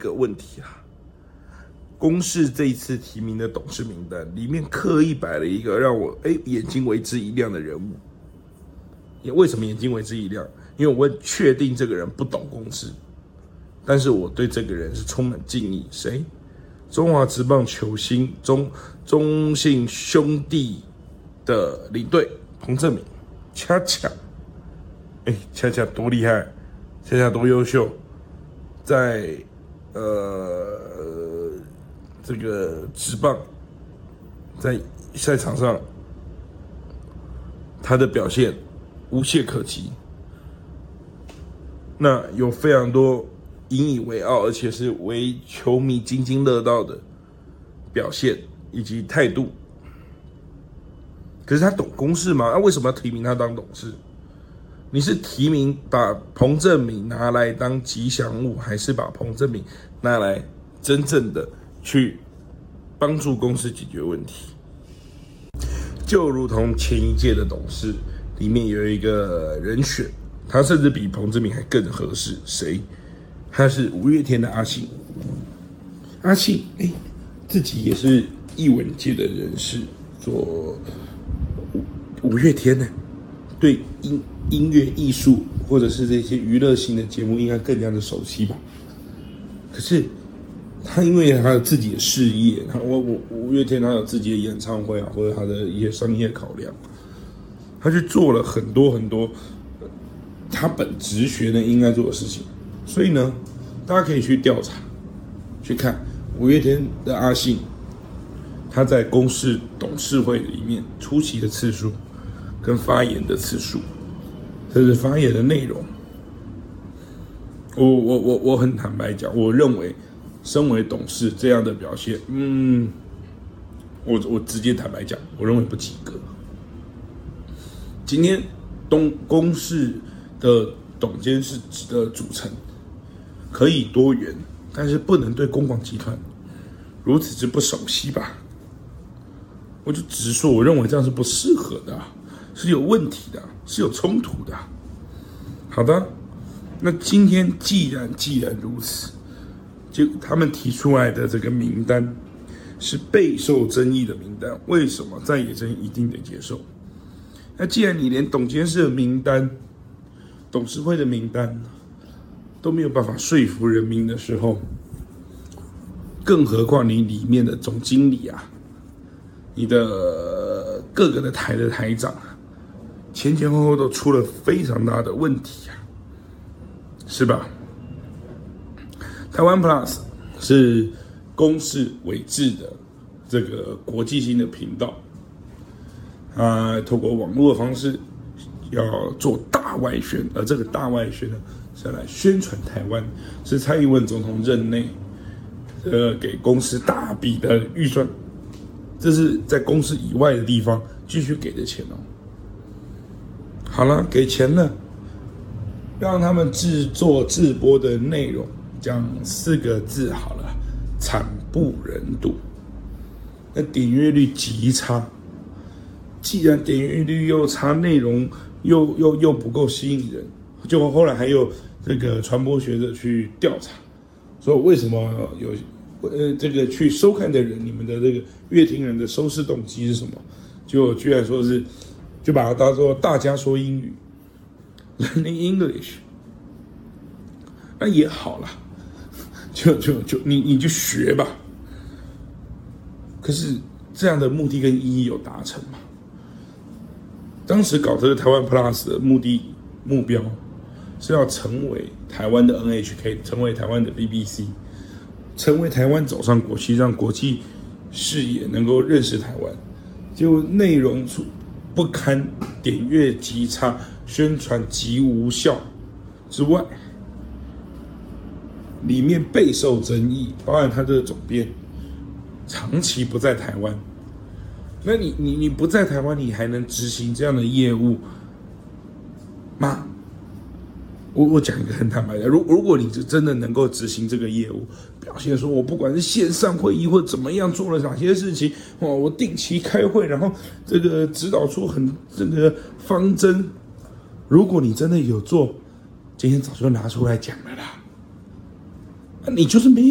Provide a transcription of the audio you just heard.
个问题啊。公视这一次提名的董事名单里面刻意摆了一个让我眼睛为之一亮的人物。为什么眼睛为之一亮？因为我确定这个人不懂公视，但是我对这个人是充满敬意。谁？中华职棒球星中信兄弟的领队彭政閔，恰恰多厉害，恰恰多优秀，在这个职棒在赛场上他的表现无懈可击。那有非常多引以为傲，而且是为球迷津津乐道的表现以及态度。可是他懂公事吗？为什么要提名他当董事？你是提名把彭政閔拿来当吉祥物，还是把彭政閔拿来真正的去帮助公司解决问题？就如同前一届的董事里面有一个人选，他甚至比彭政閔还更合适。谁？他是五月天的阿信。阿信自己也是艺文界的人士，做五月天呢，对音乐艺术或者是这些娱乐性的节目应该更加的熟悉吧。可是他因为他有自己的事业，五月天他有自己的演唱会啊，或者他的一些商业考量，他去做了很多很多他本职学呢应该做的事情。所以呢，大家可以去调查，去看五月天的阿信，他在公视董事会里面出席的次数，跟发言的次数，甚至发言的内容。我很坦白讲，我认为身为董事这样的表现，我直接坦白讲，我认为不及格。今天公视的董监事的组成可以多元，但是不能对公广集团如此之不熟悉吧？我就直说，我认为这样是不适合的，是有问题的，是有冲突的。好的，那今天既然如此，就他们提出来的这个名单是备受争议的名单，为什么在野争一定得接受？那既然你连董监事的名单、董事会的名单都没有办法说服人民的时候，更何况你里面的总经理啊，你的各个的台长啊，前后都出了非常大的问题啊，是吧？台湾 Plus 是公视委制的这个国际性的频道，透过网络的方式要做大外宣，而这个大外宣呢是来宣传台湾，是蔡英文总统任内给公司大笔的预算，这是在公司以外的地方继续给的钱哦。好了，给钱了，让他们制作制播的内容，讲4个字好了，惨不忍睹。那点阅率极差，既然点阅率又差，内容又不够吸引人，就后来还有这个传播学者去调查，说为什么有这个去收看的人，你们的这个乐听人的收视动机是什么？就居然说是，就把它当作大家说英语 ，learning English， 那也好啦，你就学吧。可是这样的目的跟意义有达成吗？当时搞这个台湾 Plus 的目标是要成为台湾的 NHK， 成为台湾的 BBC， 成为台湾走上国际，让国际视野能够认识台湾。结果内容不堪，点阅极差，宣传极无效之外，里面备受争议，包含他的总编长期不在台湾。那你不在台湾，你还能执行这样的业务吗？我讲一个很坦白的，如果你真的能够执行这个业务，表现说我不管是线上会议或怎么样做了哪些事情，我定期开会，然后这个指导出这个方针，如果你真的有做，今天早就拿出来讲了啦。你就是没有。